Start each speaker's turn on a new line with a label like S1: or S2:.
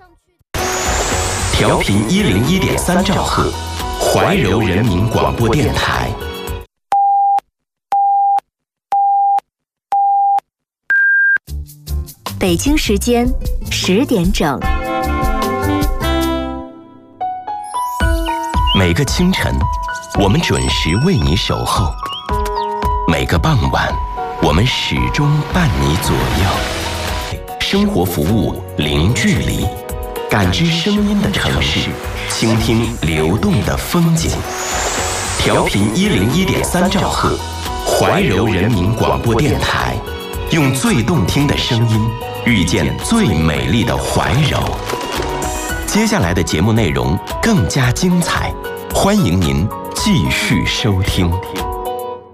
S1: 调频101.3兆赫，怀柔人民广播电台。
S2: 北京时间10点整。
S1: 每个清晨，我们准时为你守候；每个傍晚，我们始终伴你左右。生活服务零距离，感知声音的城市，倾听流动的风景。调频101.3兆赫，怀柔人民广播电台，用最动听的声音遇见最美丽的怀柔。接下来的节目内容更加精彩，欢迎您继续收听。